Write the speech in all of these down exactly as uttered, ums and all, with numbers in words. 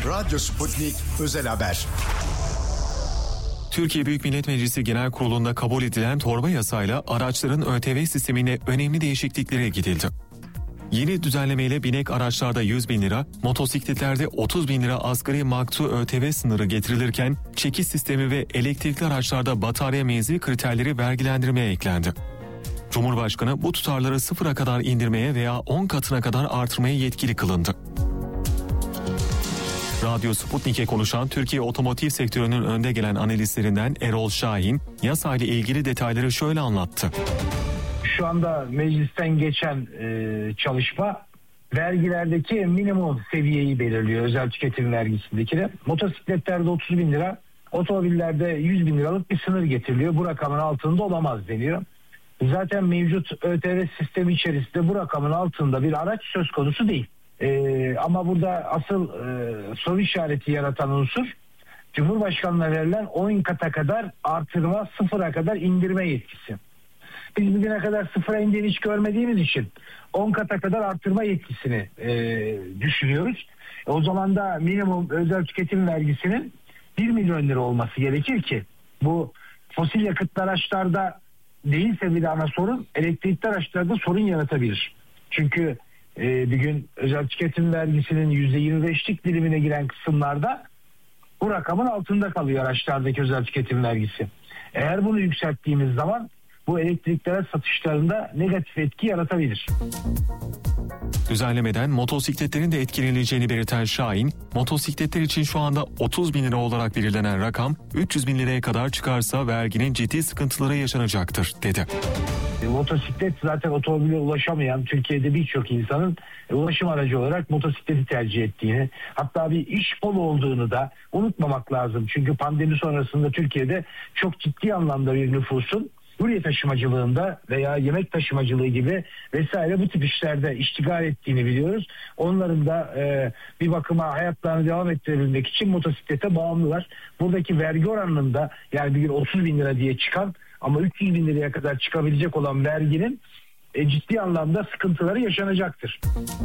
Radyo Sputnik Özel Haber. Türkiye Büyük Millet Meclisi Genel Kurulu'nda kabul edilen torba yasayla araçların ÖTV sistemine önemli değişikliklere gidildi. Yeni düzenlemeyle binek araçlarda yüz bin lira, motosikletlerde otuz bin lira asgari maktu ÖTV sınırı getirilirken çekiş sistemi ve elektrikli araçlarda batarya menzil kriterleri vergilendirmeye eklendi. Cumhurbaşkanı bu tutarları sıfıra kadar indirmeye veya on katına kadar artırmaya yetkili kılındı. Radyo Sputnik'e konuşan Türkiye otomotiv sektörünün önde gelen analistlerinden Erol Şahin, yasayla ilgili detayları şöyle anlattı. Şu anda meclisten geçen e, çalışma vergilerdeki minimum seviyeyi belirliyor, özel tüketim vergisindekine. Motosikletlerde otuz bin lira, otomobillerde yüz bin liralık bir sınır getiriliyor. Bu rakamın altında olamaz deniyor. Zaten mevcut ÖTV sistemi içerisinde bu rakamın altında bir araç söz konusu değil. Ee, ama burada asıl e, soru işareti yaratan unsur Cumhurbaşkanı'na verilen on kata kadar artırma, sıfıra kadar indirme yetkisi. Biz bugüne kadar sıfıra indiğini hiç görmediğimiz için on kata kadar artırma yetkisini e, düşünüyoruz. E, o zaman da minimum özel tüketim vergisinin bir milyon lira olması gerekir ki bu fosil yakıtlı araçlarda değilse bir ana sorun, elektrikli araçlarda sorun yaratabilir. Çünkü e, bir gün özel tüketim vergisinin yüzde yirmi beşlik dilimine giren kısımlarda bu rakamın altında kalıyor araçlardaki özel tüketim vergisi. Eğer bunu yükselttiğimiz zaman bu elektrikli araç satışlarında negatif etki yaratabilir. Düzenlemeden motosikletlerin de etkileneceğini belirten Şahin, motosikletler için şu anda otuz bin lira olarak belirlenen rakam üç yüz bin liraya kadar çıkarsa verginin ciddi sıkıntıları yaşanacaktır, dedi. E, motosiklet zaten otomobile ulaşamayan Türkiye'de birçok insanın e, ulaşım aracı olarak motosikleti tercih ettiğini, hatta bir iş kolu olduğunu da unutmamak lazım. Çünkü pandemi sonrasında Türkiye'de çok ciddi anlamda bir nüfusun kurye taşımacılığında veya yemek taşımacılığı gibi vesaire bu tip işlerde iştigal ettiğini biliyoruz. Onların da e, bir bakıma hayatlarını devam ettirebilmek için motosiklete bağımlılar. Buradaki vergi oranında, yani bir gün otuz bin lira diye çıkan ama üç yüz bin liraya kadar çıkabilecek olan verginin e, ciddi anlamda sıkıntıları yaşanacaktır.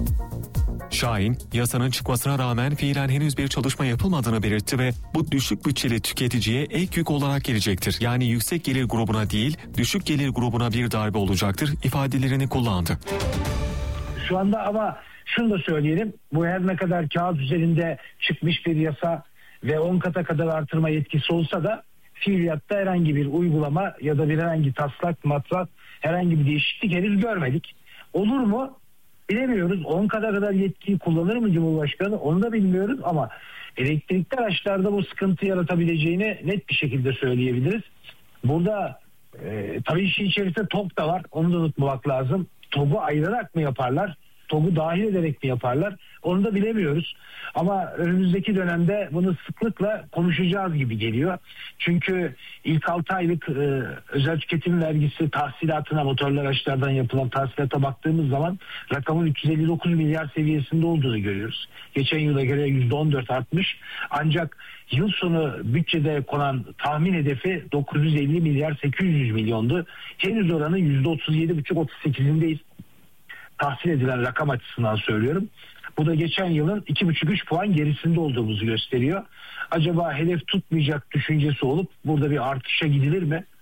Şahin, yasanın çıkmasına rağmen fiilen henüz bir çalışma yapılmadığını belirtti ve bu düşük bütçeli tüketiciye ek yük olarak gelecektir. Yani yüksek gelir grubuna değil, düşük gelir grubuna bir darbe olacaktır ifadelerini kullandı. Şu anda ama şunu da söyleyelim, bu her ne kadar kağıt üzerinde çıkmış bir yasa ve on kata kadar artırma yetkisi olsa da fiiliyatta herhangi bir uygulama ya da bir herhangi taslak, matrak, herhangi bir değişiklik henüz görmedik. Olur mu? Bilemiyoruz. on kata kadar yetkiyi kullanır mı Cumhurbaşkanı? Onu da bilmiyoruz ama elektrikli araçlarda bu sıkıntı yaratabileceğini net bir şekilde söyleyebiliriz. Burada e, tabii işin içerisinde T O G da var. Onu da unutmamak lazım. T O G'u ayırarak mı yaparlar? T O G'u dahil ederek mi yaparlar? Onu da bilemiyoruz. Ama önümüzdeki dönemde bunu sıklıkla konuşacağız gibi geliyor. Çünkü ilk altı aylık e, özel tüketim vergisi tahsilatına, motorlu araçlardan yapılan tahsilata baktığımız zaman rakamın üç yüz elli dokuz milyar seviyesinde olduğunu görüyoruz. Geçen yıla göre yüzde on dört artmış. Ancak yıl sonu bütçede konan tahmin hedefi dokuz yüz elli milyar sekiz yüz milyondu. Henüz oranın yüzde otuz yedi buçuk otuz sekizindeyiz. Tahsil edilen rakam açısından söylüyorum. Bu da geçen yılın iki buçuk üç puan gerisinde olduğumuzu gösteriyor. Acaba hedef tutmayacak düşüncesi olup burada bir artışa gidilir mi?